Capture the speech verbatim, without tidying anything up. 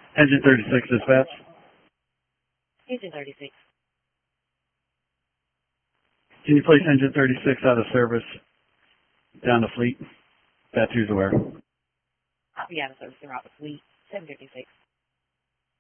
Engine thirty-six dispatch. Engine thirty-six. Can you place engine thirty-six out of service down the fleet? That two's aware. I'll be out of service throughout the fleet. seven fifty-six.